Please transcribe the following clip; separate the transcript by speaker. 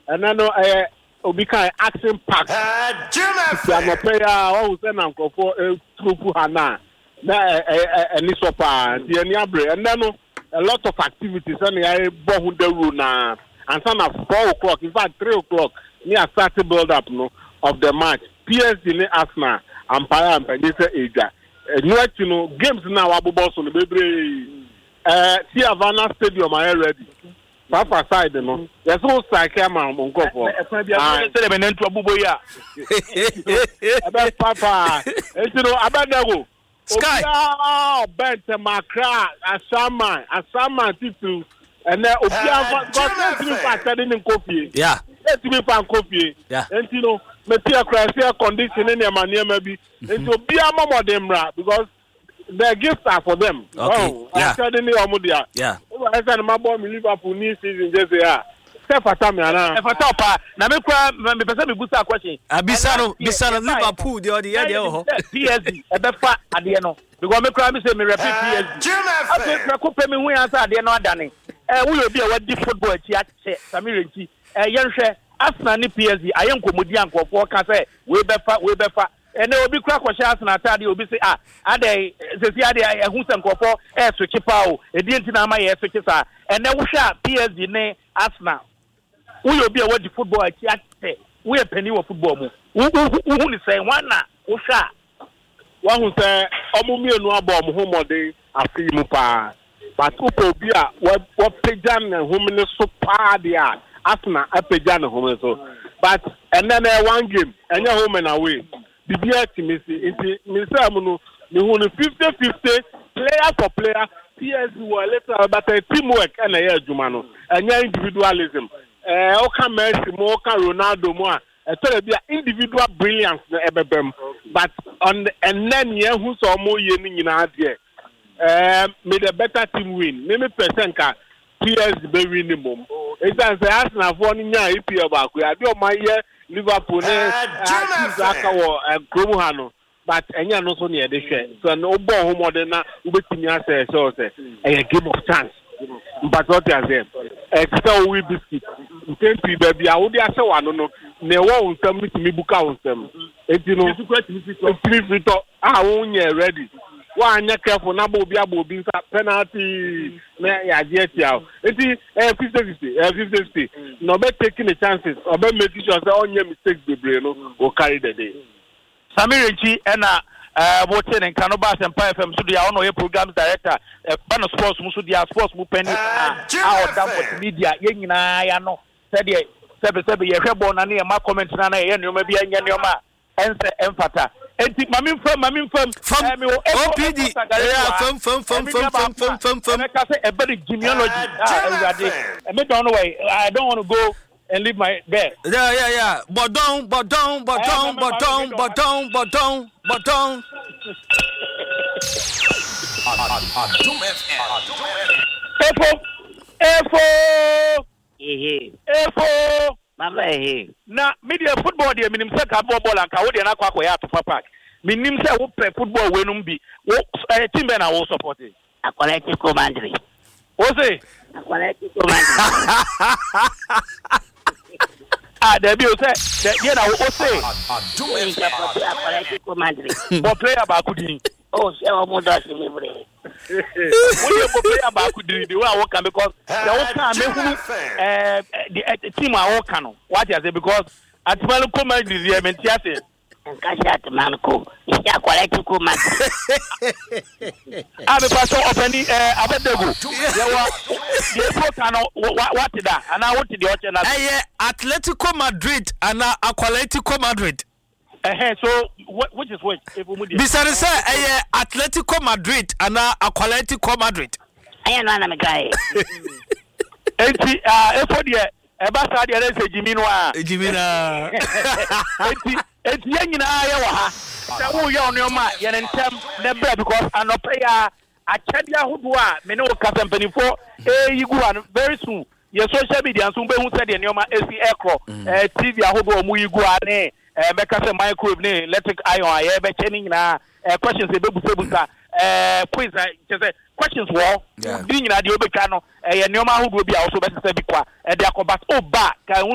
Speaker 1: and then obi kan action pack ya player who say na nkofo trufu hana na any sopa the any abre and then a lot of activities and I bo the rule na and some at 4:00 in fact 3:00 near start build up no of the match PSG ni Arsenal Empire and Penisa Eja you know games now abobo so no bebre see Havana Stadium are ready Papa side no there's no cycle man on go for say be ntu abubo ya aba papa you know abadago
Speaker 2: Sky
Speaker 1: bent makra asama titu and then obia got to factor in coffee
Speaker 2: yeah
Speaker 1: let me find coffee
Speaker 2: yeah
Speaker 1: and you know metia crisis condition in your maybe and obia mama dem because the gifts are for them.
Speaker 2: Okay. Yeah.
Speaker 1: Yeah. I said my boy Liverpool new season just here. Step atami ana.
Speaker 3: E fata pa na me kwa me pese me busa question.
Speaker 2: Bisano Liverpool the other ho.
Speaker 3: PSG e be fa ade no. Because me kwa me say me repeat PSG. Afi me ko pe me hu answer ade no adane. We obi a wadi football achi ache Samir nti. Yenhwe Arsenal ni PSG ayenkomodi ankofo ka say we be fa and obi kura kwasha Arsenal atade obi say ade sesi ade ehun sankofo switch pawo edi enti na ama ye switch sa and wo hwa PSG ne Arsenal we obi a wadi football achi ate we penny wo football mu wo ni say wana wo hwa
Speaker 1: wa hu say omumienu abo mo mode afi mu pa but obi a wo pejan na homne so pa dia Arsenal apejan na home so but and then one game enya home and away Bibia Timisi, Mr. Amunu, the 50-50 player for player, PSG were later but teamwork and a Jumano, and individualism. Oka Messi, Moka Ronaldo, Moa, a individual brilliance, but on and then yeah, who saw more yen in Adia. Made a better team win. Maybe Pesenka, PSG be minimum. It's as the Arsenal for Nia about we are doing my year. Liverpool Zaka or Gromuhano, but enya no so near the share. So no ball more than that, ubetimi say so say a game of chance. But what is them? Extra we biscuit. Tempi baby, I would say one no. Ne wo unsem ni timi buka unsem. You know, I won't ready. One careful na bobi abobi penalty na ya jetia. Enti 50-50 no be taking the chances or be making sure say onye mistakes bebre no will carry the day.
Speaker 3: Samir Nchi na voting in Kanobas and FM so dia ono programs director Bano Sports mu so dia sports mu penny out down for media ye nyina ya no said ye sebe ye hwebo na na ma comment na ye nyoma bia nya nyoma ense emfata enti mamin fam me
Speaker 2: OPD fam
Speaker 3: I can say a better genealogy everybody me don't know I don't want to go and leave my bed.
Speaker 2: Yeah. But don't.
Speaker 3: Efo.
Speaker 4: Mama
Speaker 3: na media football dey minim say ka ball and ka wo dey na kwa ya to park. Minim say wo play football we no be. Wo team be na wo support.
Speaker 4: Akwaleti commentary.
Speaker 3: Wo say?
Speaker 4: Akwaleti commentary.
Speaker 3: There be o say there na wo say.
Speaker 4: Akwaleti commentary.
Speaker 3: But player ba kudin.
Speaker 4: Oh, say o mo do si me bre.
Speaker 3: We you player ba kudin the way I work because the work am the team I work no. What you say because at Manu commentary the mentia
Speaker 4: Nkashat manko. Ya quality commentary.
Speaker 3: Abe pastor offending abedego. Ye work no what that and I want the other na.
Speaker 2: Atletico Madrid and Atletico Madrid.
Speaker 3: So which is which?
Speaker 2: Bisari say Atletico Madrid and Atletico Madrid.
Speaker 4: Aya no na me guy.
Speaker 3: Enti efo de eba sa de say Jimina. Enti nyina ya wa ha. Say wo ye ono ma ye ntem na bra because anopa achadia hodo a me ne wo ka sempanifo yigu very soon. Your social media so be hu say de nyoma esi ekro TV ahodo mu yigu ane beka say microwave ne electric iron aye be cheni nyina questions e bebusa quiz say questions wo bi nyina de obeka no nyoma ahodo bi a wo so be say bi kwa de akobat oba ka